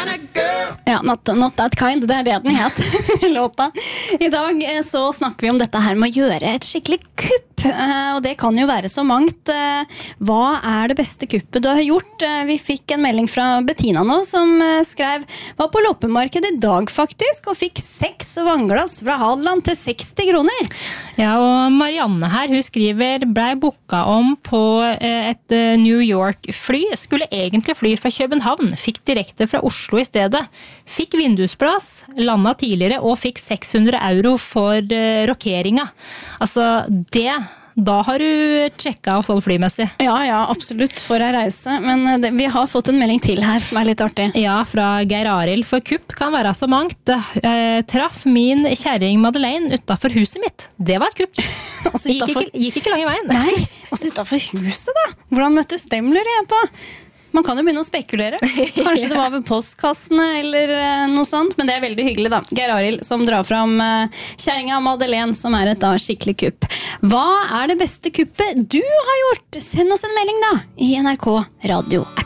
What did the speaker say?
kind of girl. Ja, not that kind, det det den het, låta. I dag så snakker vi om dette her med å gjøre et skikkelig kupp. Og det kan jo være så mangt. Hva det beste kuppet du har gjort? Vi fikk en melding fra Bettina nå som skrev var på loppemarkedet i dag faktisk og fikk 6 vannglass fra Hadeland til 60 kroner. Ja, og Marianne her, hun skriver ble booka om på et New York-fly, skulle egentlig fly fra København, fikk direkte fra Oslo i stedet, fikk vindusplass, landet tidligere og fikk 600 euro for rokeringa. Altså da har du tjekket av sånn flymessig. Ja, absolutt, for å reise. Men vi har fått en melding til her som litt artig. Ja, fra Geir Arild, for kupp kan være så mangt. Traff min kjæring Madeleine utenfor huset mitt. Det var et kupp. Gikk ikke lange veien. Nei, også utenfor huset da. Hvordan møttes dem, lurer jeg på? Man kan jo begynne å spekulere. Kanskje det var ved postkassene eller noe sånt, men det veldig hyggelig da. Geir Arild som drar fram kjæringa Madeleine, som et da skikkelig kupp. Hva det beste kuppet du har gjort? Send oss en melding da i NRK Radio-app.